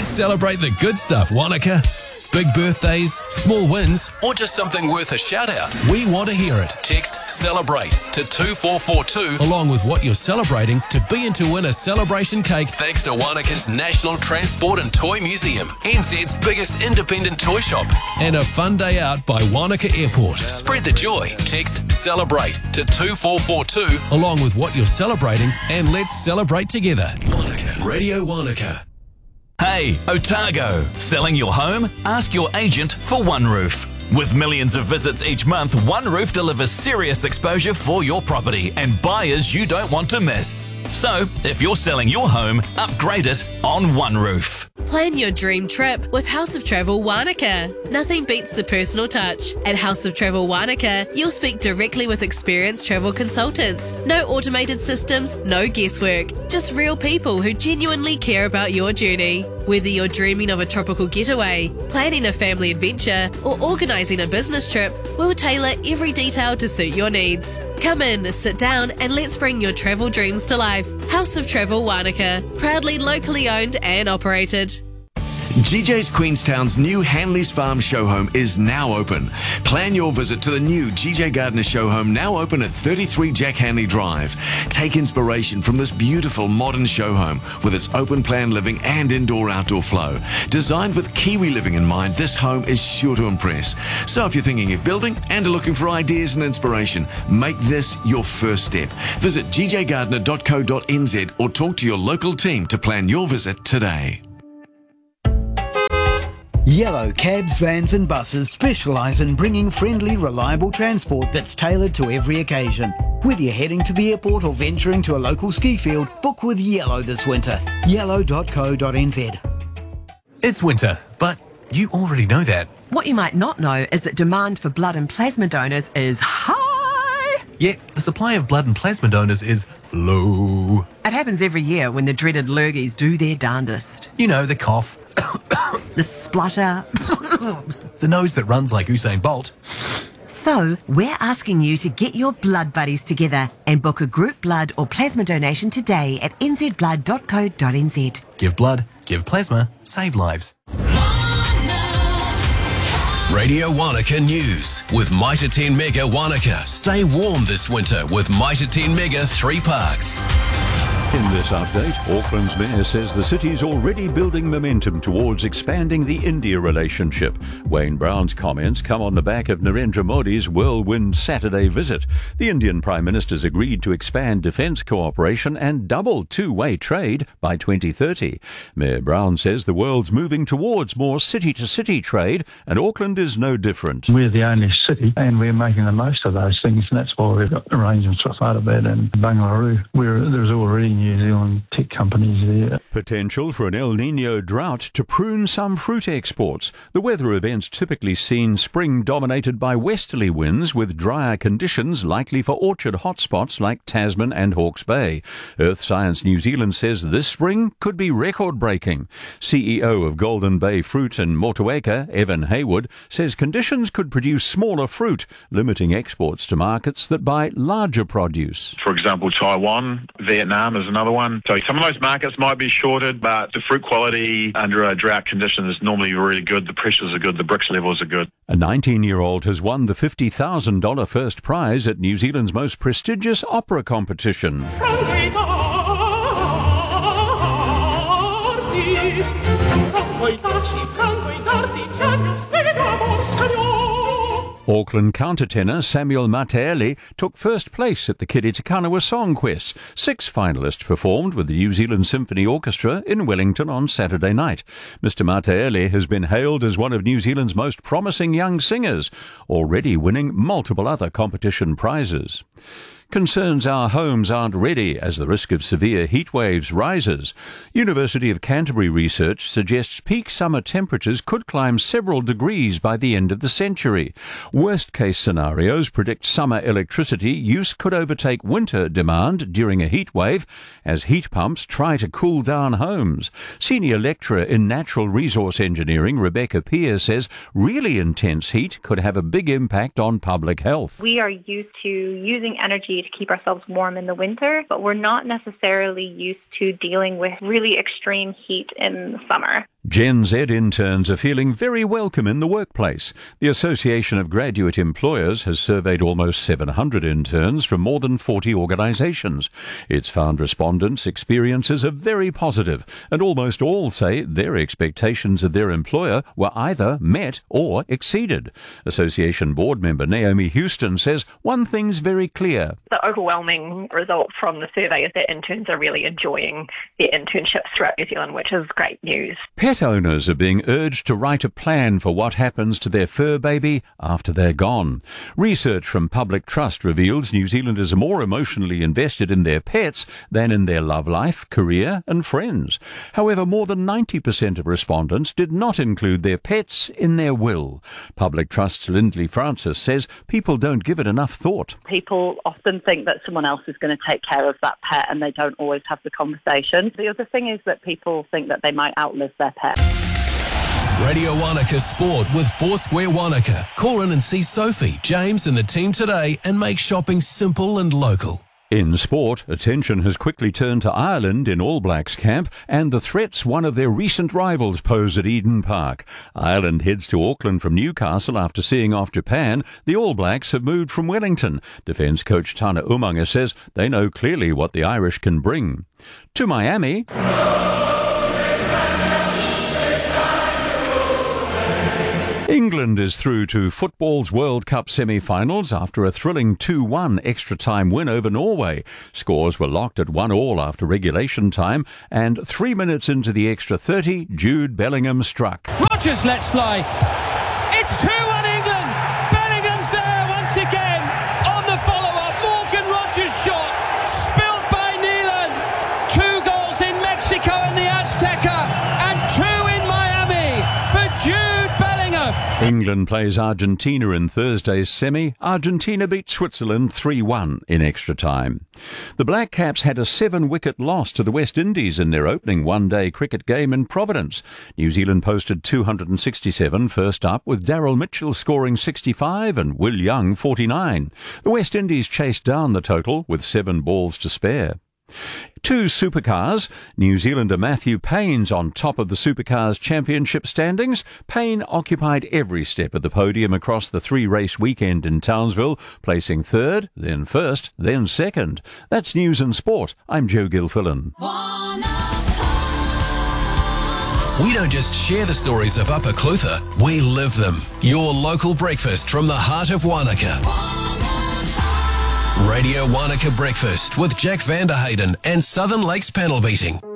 Let's celebrate the good stuff, Wanaka. Big birthdays, small wins, or just something worth a shout out. We want to hear it. Text CELEBRATE to 2442 along with what you're celebrating to be in to win a celebration cake thanks to Wanaka's National Transport and Toy Museum, NZ's biggest independent toy shop, and a fun day out by Wanaka Airport. Spread the joy. Text CELEBRATE to 2442 along with what you're celebrating and let's celebrate together. Wanaka. Radio Wanaka. Hey, Otago. Selling your home? Ask your agent for One Roof. With millions of visits each month, One Roof delivers serious exposure for your property and buyers you don't want to miss. So, if you're selling your home, upgrade it on One Roof. Plan your dream trip with House of Travel Wanaka. Nothing beats the personal touch. At House of Travel Wanaka, you'll speak directly with experienced travel consultants. No automated systems, no guesswork. Just real people who genuinely care about your journey. Whether you're dreaming of a tropical getaway, planning a family adventure, or organising a business trip, we'll tailor every detail to suit your needs. Come in, sit down, and let's bring your travel dreams to life. House of Travel Wanaka, proudly locally owned and operated. GJ's Queenstown's new Hanley's Farm show home is now open. Plan your visit to the new GJ Gardner show home, now open at 33 Jack Hanley Drive. Take inspiration from this beautiful modern show home with its open plan living and indoor-outdoor flow. Designed with Kiwi living in mind, this home is sure to impress. So if you're thinking of building and are looking for ideas and inspiration, make this your first step. Visit gjgardner.co.nz or talk to your local team to plan your visit today. Yellow cabs, vans and buses specialise in bringing friendly, reliable transport that's tailored to every occasion. Whether you're heading to the airport or venturing to a local ski field, book with Yellow this winter. Yellow.co.nz. It's winter, but you already know that. What you might not know is that demand for blood and plasma donors is high. Yet the supply of blood and plasma donors is low. It happens every year when the dreaded lurgies do their darndest. You know, the cough, the splutter, the nose that runs like Usain Bolt. So, we're asking you to get your blood buddies together and book a group blood or plasma donation today at nzblood.co.nz. Give blood, give plasma, save lives. Radio Wanaka News with Mitre 10 Mega Wanaka. Stay warm this winter with Mitre 10 Mega 3 Parks. In this update, Auckland's mayor says the city's already building momentum towards expanding the India relationship. Wayne Brown's comments come on the back of Narendra Modi's whirlwind Saturday visit. The Indian Prime Minister's agreed to expand defence cooperation and double two-way trade by 2030. Mayor Brown says the world's moving towards more city-to-city trade, and Auckland is no different. We're the only city, and we're making the most of those things, and that's why we've got arrangements with Hyderabad and Bangalore, where there's already New Zealand tech companies there. Potential for an El Nino drought to prune some fruit exports. The weather event's typically seen spring dominated by westerly winds with drier conditions likely for orchard hotspots like Tasman and Hawke's Bay. Earth Science New Zealand says this spring could be record-breaking. CEO of Golden Bay Fruit in Motueka, Evan Haywood, says conditions could produce smaller fruit, limiting exports to markets that buy larger produce. For example, Taiwan, Vietnam is another one. So some of those markets might be shorted, but the fruit quality under a drought condition is normally really good. The pressures are good. The Brix levels are good. A 19-year-old has won the $50,000 first prize at New Zealand's most prestigious opera competition. Auckland countertenor Samuel Mateele took first place at the Kiritikanawa Song Quest. 6 finalists performed with the New Zealand Symphony Orchestra in Wellington on Saturday night. Mr. Mateele has been hailed as one of New Zealand's most promising young singers, already winning multiple other competition prizes. Concerns our homes aren't ready as the risk of severe heat waves rises. University of Canterbury research suggests peak summer temperatures could climb several degrees by the end of the century. Worst-case scenarios predict summer electricity use could overtake winter demand during a heat wave as heat pumps try to cool down homes. Senior lecturer in natural resource engineering Rebecca Peer says really intense heat could have a big impact on public health. We are used to using energy ability to keep ourselves warm in the winter, but we're not necessarily used to dealing with really extreme heat in the summer. Gen Z interns are feeling very welcome in the workplace. The Association of Graduate Employers has surveyed almost 700 interns from more than 40 organisations. It's found respondents' experiences are very positive, and almost all say their expectations of their employer were either met or exceeded. Association board member Naomi Houston says one thing's very clear. The overwhelming result from the survey is that interns are really enjoying their internships throughout New Zealand, which is great news. Pet owners are being urged to write a plan for what happens to their fur baby after they're gone. Research from Public Trust reveals New Zealanders are more emotionally invested in their pets than in their love life, career and friends. However, more than 90% of respondents did not include their pets in their will. Public Trust's Lindley Francis says people don't give it enough thought. People often think that someone else is going to take care of that pet and they don't always have the conversation. The other thing is that people think that they might outlive their pet. Radio Wanaka Sport with Foursquare Wanaka. Call in and see Sophie, James and the team today and make shopping simple and local. In sport, attention has quickly turned to Ireland in All Blacks camp and the threats one of their recent rivals pose at Eden Park. Ireland heads to Auckland from Newcastle after seeing off Japan. The All Blacks have moved from Wellington. Defence coach Tana Umaga says they know clearly what the Irish can bring. To Miami... England is through to football's World Cup semi-finals after a thrilling 2-1 extra-time win over Norway. Scores were locked at 1-1 after regulation time, and 3 minutes into the extra 30, Jude Bellingham struck. Rodgers lets fly. It's 2-1 England. Bellingham's there once again on the follow-up. Morgan Rodgers' shot spilled by Neelan. 2 goals in Mexico and the Azteca, and 2 in Miami for Jude. England plays Argentina in Thursday's semi. Argentina beat Switzerland 3-1 in extra time. The Black Caps had a 7-wicket loss to the West Indies in their opening one-day cricket game in Providence. New Zealand posted 267 first up, with Daryl Mitchell scoring 65 and Will Young 49. The West Indies chased down the total with 7 balls to spare. 2 supercars. New Zealander Matthew Payne's on top of the Supercars Championship standings. Payne occupied every step of the podium across the 3-race weekend in Townsville, placing 3rd, then 1st, then 2nd. That's news and sport. I'm Joe Gilfillan. We don't just share the stories of Upper Clutha, we live them. Your local breakfast from the heart of Wanaka. Radio Wanaka Breakfast with Jack Vanderhayden and Southern Lakes Panel Beating.